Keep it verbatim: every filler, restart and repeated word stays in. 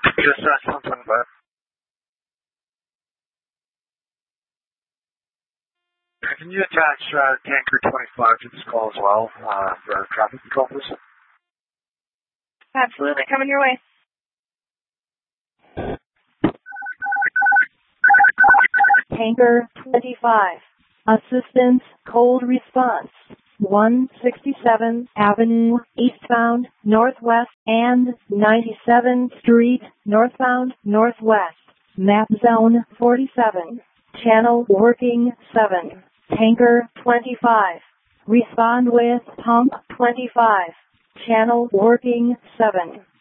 Just said something about. Can you attach uh, tanker twenty-five to this call as well uh, for traffic control, please? Absolutely. Coming your way. Tanker twenty-five. Assistance, cold response. one sixty-seventh Avenue, eastbound, northwest, and ninety-seventh Street, northbound, northwest. Map zone forty-seven. Channel working seven. Tanker twenty-five. Respond with pump twenty-five. Channel working seven.